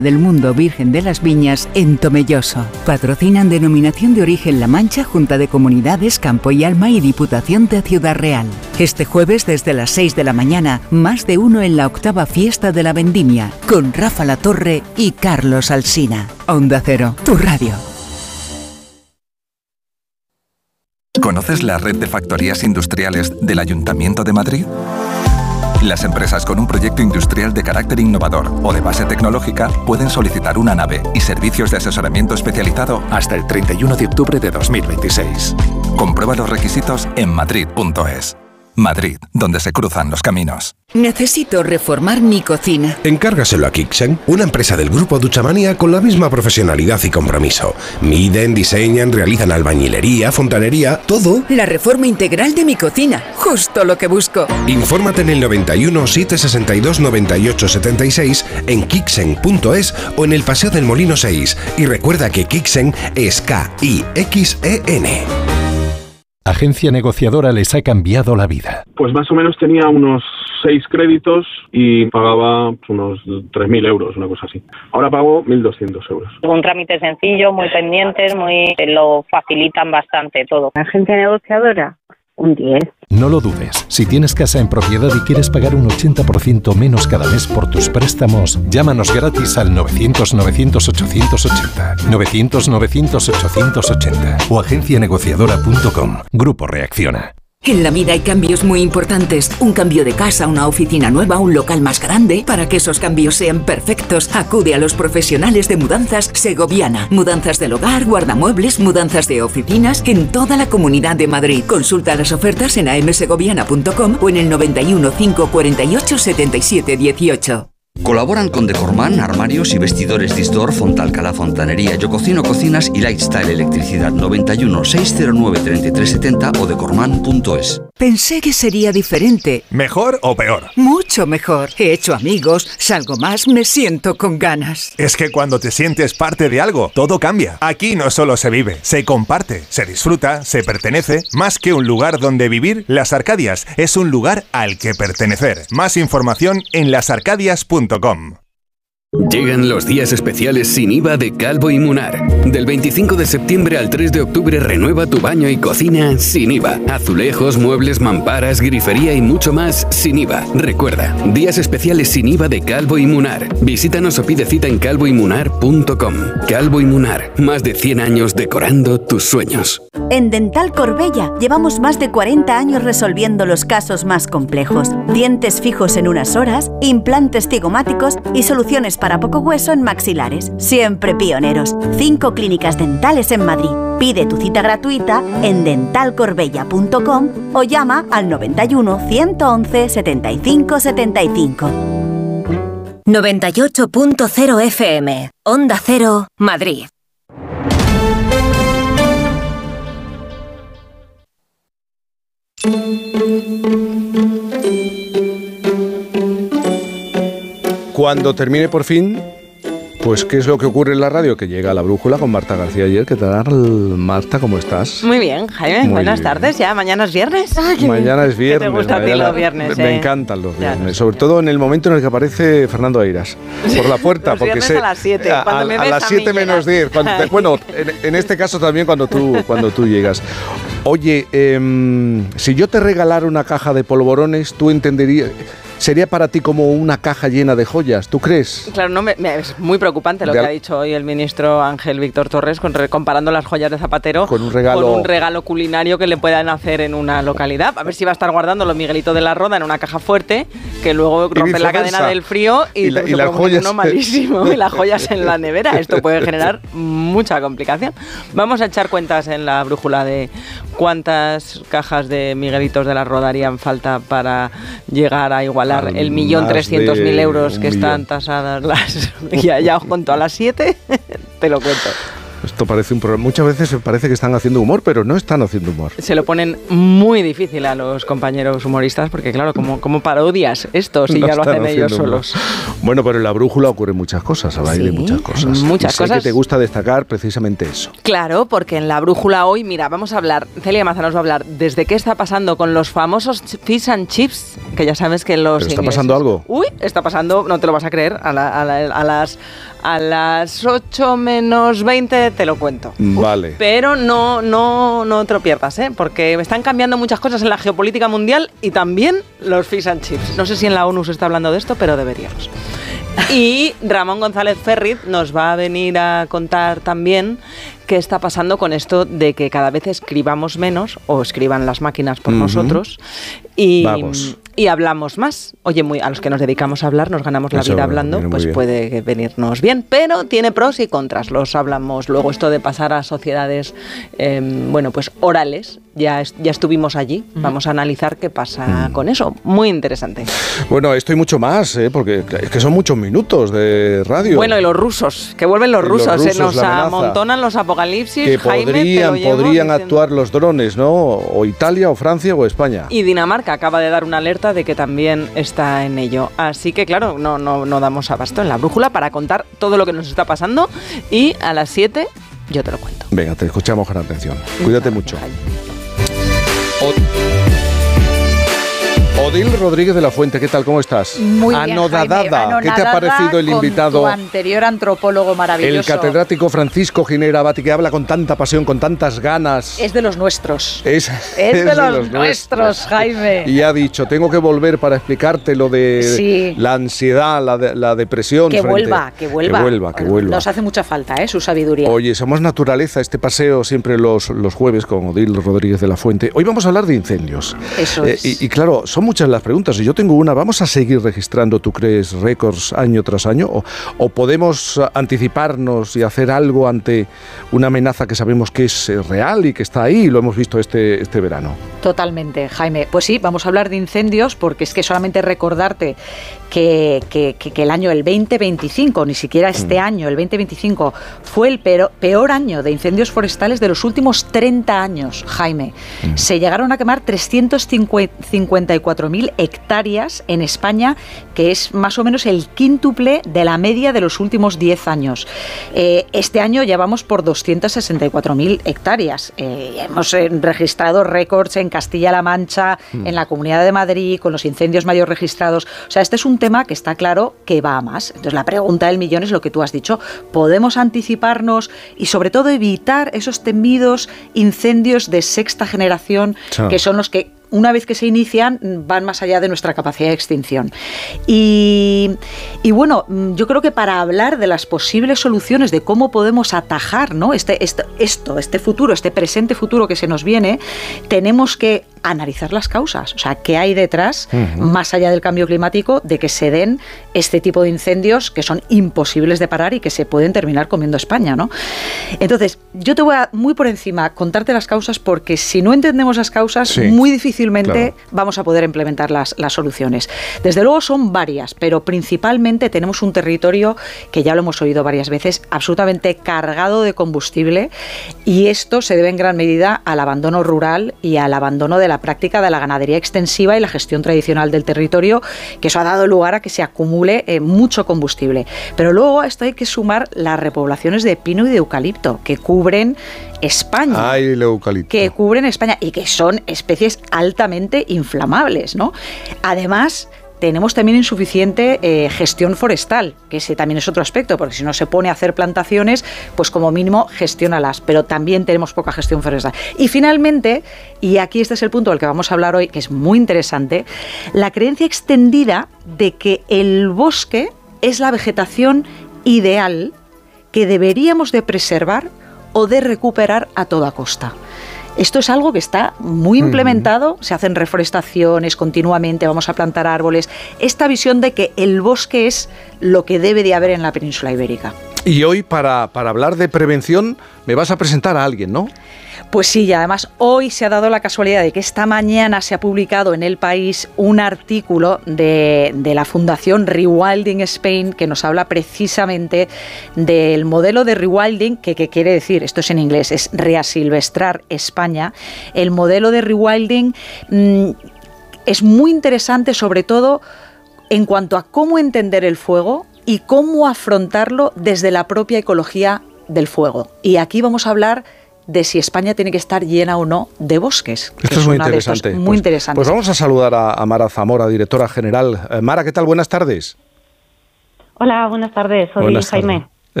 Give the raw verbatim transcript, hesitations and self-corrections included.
del mundo Virgen de las Viñas en Tomelloso. Patrocinan Denominación de Origen La Mancha, Junta de Comunidades, Campo y Alma y Diputación de Ciudad Real. Este jueves desde las seis de la mañana, más de uno en la octava fiesta de la Vendimia, con Rafa Latorre y Carlos Alsina. Onda Cero, tu radio. ¿Conoces la red de factorías industriales del Ayuntamiento de Madrid? Las empresas con un proyecto industrial de carácter innovador o de base tecnológica pueden solicitar una nave y servicios de asesoramiento especializado hasta el treinta y uno de octubre de dos mil veintiséis. Comprueba los requisitos en madrid punto es. Madrid, donde se cruzan los caminos. Necesito reformar mi cocina. Encárgaselo a Kixen, una empresa del grupo Duchamania con la misma profesionalidad y compromiso. Miden, diseñan, realizan albañilería, fontanería, todo. La reforma integral de mi cocina, justo lo que busco. Infórmate en el noventa y uno, setecientos sesenta y dos, noventa y ocho, setenta y seis, en kixen punto es o en el Paseo del Molino seis. Y recuerda que Kixen es K I X E N. Agencia Negociadora les ha cambiado la vida. Pues más o menos tenía unos seis créditos y pagaba unos tres mil euros, una cosa así. Ahora pago mil doscientos euros. Un trámite sencillo, muy pendientes, muy lo facilitan bastante todo. Agencia Negociadora, un diez. No lo dudes. Si tienes casa en propiedad y quieres pagar un ochenta por ciento menos cada mes por tus préstamos, llámanos gratis al novecientos, novecientos, ochocientos ochenta. novecientos, novecientos, ochocientos ochenta o agencia negociadora punto com. Grupo Reacciona. En la vida hay cambios muy importantes. Un cambio de casa, una oficina nueva, un local más grande. Para que esos cambios sean perfectos, acude a los profesionales de Mudanzas Segoviana. Mudanzas del hogar, guardamuebles, mudanzas de oficinas en toda la Comunidad de Madrid. Consulta las ofertas en a m segoviana punto com o en el noventa y uno, cinco cuarenta y ocho, setenta y siete dieciocho. Colaboran con Decorman, armarios y vestidores Distor, Fontalcala Fontanería, Yo Cocino Cocinas y Lifestyle Electricidad. Noventa y uno, seiscientos nueve, treinta y tres setenta o decorman punto es. Pensé que sería diferente. ¿Mejor o peor? Mucho mejor. He hecho amigos, salgo más, me siento con ganas. Es que cuando te sientes parte de algo, todo cambia. Aquí no solo se vive, se comparte, se disfruta, se pertenece. Más que un lugar donde vivir, Las Arcadias es un lugar al que pertenecer. Más información en las arcadias punto com. Llegan los días especiales sin I V A de Calvo y Munar. Del veinticinco de septiembre al tres de octubre renueva tu baño y cocina sin I V A. Azulejos, muebles, mamparas, grifería y mucho más sin I V A. Recuerda, días especiales sin I V A de Calvo y Munar. Visítanos o pide cita en calvo y munar punto com. Calvo y Munar, más de cien años decorando tus sueños. En Dental Corbella llevamos más de cuarenta años resolviendo los casos más complejos. Dientes fijos en unas horas, implantes cigomáticos y soluciones para poco hueso en maxilares. Siempre pioneros. Cinco clínicas dentales en Madrid. Pide tu cita gratuita en dental corbella punto com o llama al noventa y uno, ciento once, setenta y cinco setenta y cinco. noventa y ocho punto cero F M. Onda Cero, Madrid. Cuando termine por fin, pues ¿qué es lo que ocurre en la radio? Que llega la brújula con Marta García ayer. ¿Qué tal, Marta? ¿Cómo estás? Muy bien, Jaime. Muy Buenas bien. tardes. Ya, mañana es viernes. Ay, mañana es viernes. ¿Qué te gusta a ti los viernes? Me eh? encantan los viernes. Sobre todo en el momento en el que aparece Fernando Airas por la puerta. Los porque viernes sé, a las siete. A, Cuando me a, ves a las siete menos diez. Cuando te, bueno, en, en este caso también cuando tú, cuando tú llegas. Oye, eh, si yo te regalara una caja de polvorones, tú entenderías... ¿Sería para ti como una caja llena de joyas? ¿Tú crees? Claro, no, me, me, es muy preocupante lo de que ha dicho hoy el ministro Ángel Víctor Torres con, comparando las joyas de Zapatero con un, regalo, con un regalo culinario que le puedan hacer en una localidad. A ver si va a estar guardando los Miguelitos de la Roda en una caja fuerte que luego rompe la cadena del frío y, y, la, y las joyas uno malísimo y las joyas en la nevera. Esto puede generar mucha complicación. Vamos a echar cuentas en la brújula de cuántas cajas de Miguelitos de la Roda harían falta para llegar a igualar el millón trescientos mil euros que millón. Están tasadas las... Ya, ya os cuento a las siete, te lo cuento. Esto parece un programa. Muchas veces parece que están haciendo humor, pero no están haciendo humor. Se lo ponen muy difícil a los compañeros humoristas, porque claro, como, como parodias esto, si no ya lo hacen ellos humor. solos. Bueno, pero en la brújula ocurren muchas cosas, al aire sí, muchas cosas. Muchas y sé cosas. que te gusta destacar precisamente eso. Claro, porque en la brújula hoy, mira, vamos a hablar, Celia Maza nos va a hablar desde qué está pasando con los famosos fish and chips, que ya sabes que los ¿Pero está ingleses, pasando algo? Uy, está pasando, no te lo vas a creer, a, la, a, la, a las a las ocho menos veinte te lo cuento. Vale. Pero no, no, no te lo pierdas, ¿eh? Porque están cambiando muchas cosas en la geopolítica mundial y también los fish and chips. No sé si en la ONU se está hablando de esto, pero deberíamos. Y Ramón González Ferriz nos va a venir a contar también qué está pasando con esto de que cada vez escribamos menos o escriban las máquinas por uh-huh. nosotros y, y hablamos más. Oye, muy, a los que nos dedicamos a hablar, nos ganamos la Eso vida hablando, pues puede venirnos bien, pero tiene pros y contras. Los hablamos luego, esto de pasar a sociedades, eh, bueno, pues orales, ya, es, ya estuvimos allí, uh-huh. vamos a analizar qué pasa uh-huh. con eso. Muy interesante. Bueno, esto y mucho más, ¿eh? Porque es que son muchos minutos de radio. Bueno, y los rusos, que vuelven los rusos, los rusos se nos amontonan los apocalipsis. Que Jaime, podrían, te lo podrían actuar los drones, ¿no? O Italia, o Francia, o España. Y Dinamarca acaba de dar una alerta de que también está en ello. Así que, claro, no, no, no damos abasto en la brújula para contar todo lo que nos está pasando. Y a las siete yo te lo cuento. Venga, te escuchamos con atención. Cuídate mucho. Odil Rodríguez de la Fuente, ¿qué tal? ¿Cómo estás? Muy bien, Anodadada. Jaime. Anodadada. ¿Qué te ha parecido el invitado? Con tu anterior antropólogo maravilloso. El catedrático Francisco Ginera Abati, que habla con tanta pasión, con tantas ganas. Es de los nuestros. Es, es, es de, de los, los nuestros, Jaime. Y ha dicho, tengo que volver para explicarte lo de sí. la ansiedad, la, de, la depresión. Que frente, vuelva, que vuelva. Que vuelva, que vuelva. Nos hace mucha falta, ¿eh? Su sabiduría. Oye, somos naturaleza, este paseo siempre los, los jueves con Odil Rodríguez de la Fuente. Hoy vamos a hablar de incendios. Eso eh, es. Y, y claro, son muchas las preguntas. Y yo tengo una, ¿vamos a seguir registrando, tú crees, récords año tras año? ¿O, o podemos anticiparnos y hacer algo ante una amenaza que sabemos que es real y que está ahí y lo hemos visto este, este verano? Totalmente, Jaime. Pues sí, vamos a hablar de incendios porque es que solamente recordarte que, que, que, que el año, el veinte veinticinco, ni siquiera este mm. año, el veinte veinticinco, fue el peor, peor año de incendios forestales de los últimos treinta años, Jaime. Mm. Se llegaron a quemar trescientos cincuenta y cuatro mil hectáreas en España, que es más o menos el quíntuple de la media de los últimos diez años. Eh, este año ya vamos por doscientos sesenta y cuatro mil hectáreas. Eh, hemos eh, registrado récords en Castilla-La Mancha, mm. en la Comunidad de Madrid, con los incendios mayor registrados. O sea, este es un tema que está claro que va a más. Entonces, la pregunta del millón es lo que tú has dicho. ¿Podemos anticiparnos y, sobre todo, evitar esos temidos incendios de sexta generación, Chao. que son los que, una vez que se inician, van más allá de nuestra capacidad de extinción? Y, y bueno, yo creo que para hablar de las posibles soluciones, de cómo podemos atajar, ¿no? este, este, esto, este futuro, este presente futuro que se nos viene, tenemos que analizar las causas. O sea, ¿qué hay detrás, uh-huh. más allá del cambio climático, de que se den este tipo de incendios que son imposibles de parar y que se pueden terminar comiendo España, ¿no? Entonces, yo te voy a, muy por encima, contarte las causas, porque si no entendemos las causas, sí, muy difícilmente claro. vamos a poder implementar las, las soluciones. Desde luego son varias, pero principalmente tenemos un territorio, que ya lo hemos oído varias veces, absolutamente cargado de combustible, y esto se debe en gran medida al abandono rural y al abandono de la práctica de la ganadería extensiva y la gestión tradicional del territorio, que eso ha dado lugar a que se acumule eh, mucho combustible. Pero luego a esto hay que sumar las repoblaciones de pino y de eucalipto, que cubren España. Ay, el eucalipto. Que cubren España y que son especies altamente inflamables, ¿no? Además, tenemos también insuficiente eh, gestión forestal, que ese también es otro aspecto, porque si no se pone a hacer plantaciones, pues como mínimo gestiónalas, pero también tenemos poca gestión forestal. Y finalmente, y aquí este es el punto del que vamos a hablar hoy, que es muy interesante, la creencia extendida de que el bosque es la vegetación ideal que deberíamos de preservar o de recuperar a toda costa. Esto es algo que está muy implementado, se hacen reforestaciones continuamente, vamos a plantar árboles. Esta visión de que el bosque es lo que debe de haber en la península ibérica. Y hoy, para, para hablar de prevención, me vas a presentar a alguien, ¿no? Pues sí, y además hoy se ha dado la casualidad de que esta mañana se ha publicado en El País un artículo de, de la Fundación Rewilding Spain que nos habla precisamente del modelo de rewilding, que, que quiere decir, esto es en inglés, es reasilvestrar España. El modelo de rewilding mmm, es muy interesante, sobre todo en cuanto a cómo entender el fuego y cómo afrontarlo desde la propia ecología del fuego. Y aquí vamos a hablar de si España tiene que estar llena o no de bosques. Esto es muy interesante. Muy pues, interesante. Pues vamos a saludar a, a Mara Zamora, directora general. Eh, Mara, ¿qué tal? Buenas tardes. Hola, buenas tardes. Soy buenas Jaime. Tardes.